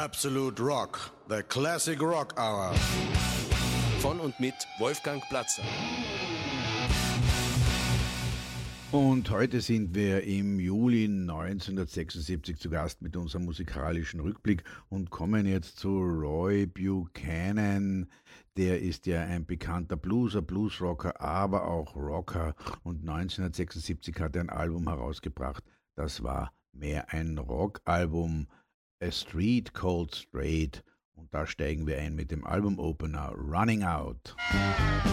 Absolute Rock, the Classic Rock Hour. Von und mit Wolfgang Platzer. Und heute sind wir im Juli 1976 zu Gast mit unserem musikalischen Rückblick und kommen jetzt zu Roy Buchanan. Der ist ja ein bekannter Blueser, Bluesrocker, aber auch Rocker. Und 1976 hat er ein Album herausgebracht. Das war mehr ein Rockalbum, A Street Called Straight. Und da steigen wir ein mit dem Album-Opener Running Out.